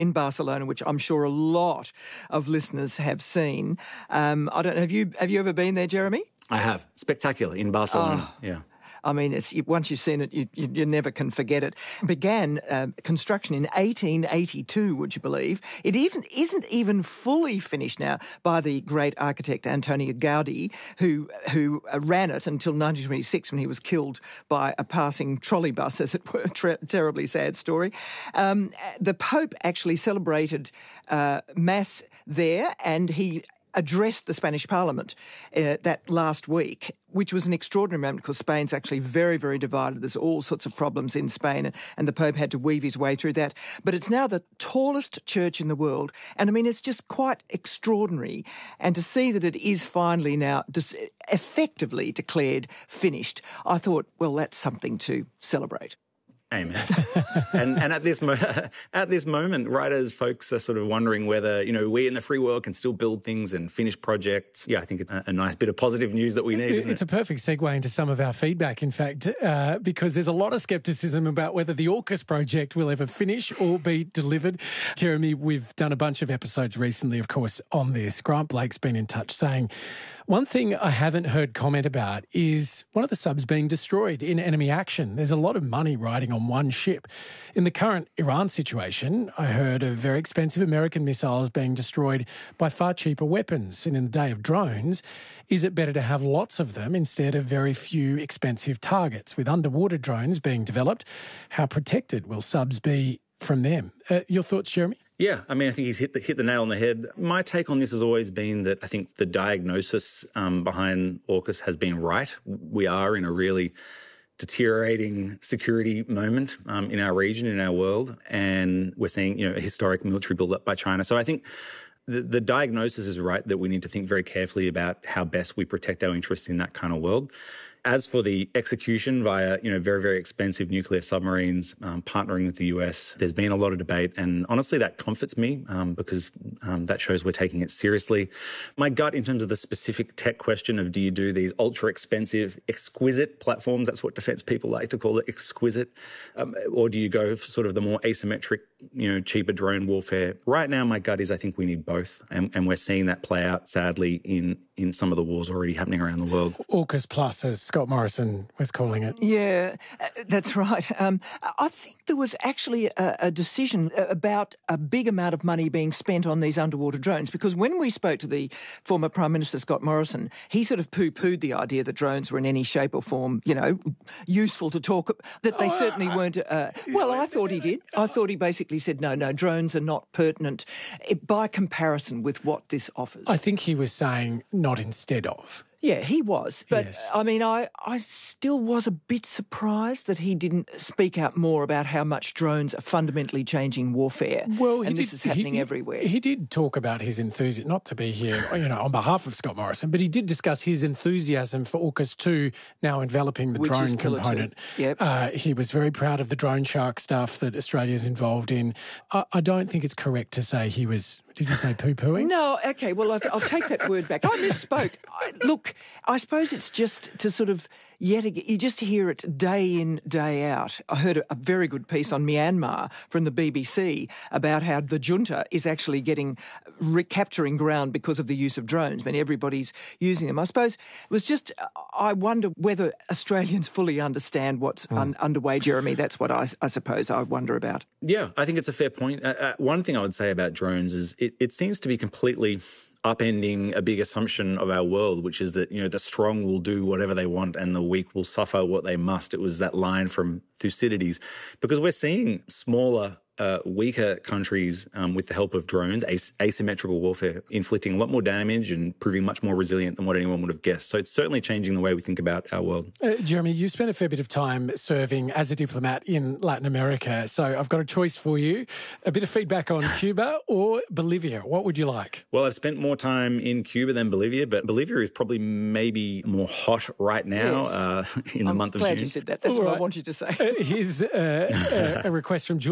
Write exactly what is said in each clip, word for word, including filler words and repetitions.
in Barcelona, which I'm sure a lot of listeners have seen. Um, I don't know, have you, have you ever been there, Jeremy? I have. Spectacular in Barcelona, oh. yeah. I mean, it's, once you've seen it, you, you, you never can forget it. Began uh, construction in eighteen eighty-two, would you believe? It even isn't even fully finished now by the great architect Antonio Gaudi, who who ran it until nineteen twenty-six when he was killed by a passing trolley bus, as it were. Ter- terribly sad story. Um, the Pope actually celebrated uh, Mass there, and he addressed the Spanish Parliament uh, that last week, which was an extraordinary moment because Spain's actually very, very divided. There's all sorts of problems in Spain, and the Pope had to weave his way through that. But it's now the tallest church in the world, and I mean, it's just quite extraordinary. And to see that it is finally now dis- effectively declared finished, I thought, well, that's something to celebrate. Amen. and and at this mo- at this moment, right as folks are sort of wondering whether, you know, we in the free world can still build things and finish projects, yeah, I think it's a, a nice bit of positive news that we need, isn't it? It's a perfect segue into some of our feedback, in fact, uh, because there's a lot of scepticism about whether the AUKUS project will ever finish or be delivered. Jeremy, we've done a bunch of episodes recently, of course, on this. Grant Blake's been in touch saying, one thing I haven't heard comment about is one of the subs being destroyed in enemy action. There's a lot of money riding on one ship. In the current Iran situation, I heard of very expensive American missiles being destroyed by far cheaper weapons. And in the day of drones, is it better to have lots of them instead of very few expensive targets? With underwater drones being developed, how protected will subs be from them? Uh, your thoughts, Jeremy? Yeah, I mean, I think he's hit the, hit the nail on the head. My take on this has always been that I think the diagnosis um, behind AUKUS has been right. We are in a really deteriorating security moment um, in our region, in our world, and we're seeing, you know, a historic military build-up by China. So I think the, the diagnosis is right that we need to think very carefully about how best we protect our interests in that kind of world. As for the execution via, you know, very, very expensive nuclear submarines, um, partnering with the U S, there's been a lot of debate. And honestly, that comforts me um, because um, that shows we're taking it seriously. My gut in terms of the specific tech question of do you do these ultra expensive, exquisite platforms, that's what defense people like to call it, exquisite, um, or do you go for sort of the more asymmetric, you know, cheaper drone warfare? Right now, my gut is I think we need both. And, and we're seeing that play out, sadly, in, in some of the wars already happening around the world. AUKUS Plus, as Scott Morrison was calling it. Yeah, uh, that's right. Um, I think there was actually a, a decision about a big amount of money being spent on these underwater drones, because when we spoke to the former Prime Minister, Scott Morrison, he sort of poo-pooed the idea that drones were in any shape or form, you know, useful to talk, that they oh, certainly uh, weren't. Uh, well, I thought he did. I thought he basically said, no, no, drones are not pertinent by comparison with what this offers. I think he was saying not instead of. Yeah, he was. But, yes. I mean, I, I still was a bit surprised that he didn't speak out more about how much drones are fundamentally changing warfare. Well, and this did, is happening he, everywhere. He did talk about his enthusiasm, not to be here, you know, on behalf of Scott Morrison, but he did discuss his enthusiasm for AUKUS two now enveloping the Which drone is component. Yep. Uh, he was very proud of the drone shark stuff that Australia's involved in. I, I don't think it's correct to say he was, did you say poo-pooing? No, okay, well, I'll, I'll take that word back. I misspoke. I, look, I suppose it's just to sort of, yet again, you just hear it day in, day out. I heard a, a very good piece on Myanmar from the B B C about how the junta is actually getting, recapturing ground because of the use of drones. I mean, everybody's using them. I suppose it was just, I wonder whether Australians fully understand what's mm. un, underway, Jeremy. That's what I, I suppose I wonder about. Yeah, I think it's a fair point. Uh, uh, one thing I would say about drones is it, it seems to be completely upending a big assumption of our world, which is that, you know, the strong will do whatever they want and the weak will suffer what they must. It was that line from Thucydides. Because we're seeing smaller, uh, weaker countries um, with the help of drones, as- asymmetrical warfare, inflicting a lot more damage and proving much more resilient than what anyone would have guessed. So it's certainly changing the way we think about our world. Uh, Jeremy, you spent a fair bit of time serving as a diplomat in Latin America. So I've got a choice for you. A bit of feedback on Cuba or Bolivia. What would you like? Well, I've spent more time in Cuba than Bolivia, but Bolivia is probably maybe more hot right now yes. uh, in the I'm month of June. I'm June. glad you said that. That's All what right. I want you to say. Uh, here's uh, uh, a request from Julia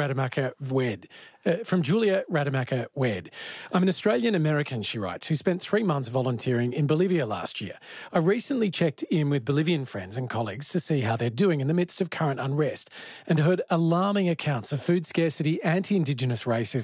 Rademacher-Wed. Uh, from Julia Rademacher-Wed. I'm an Australian-American, she writes, who spent three months volunteering in Bolivia last year. I recently checked in with Bolivian friends and colleagues to see how they're doing in the midst of current unrest and heard alarming accounts of food scarcity, anti-Indigenous racism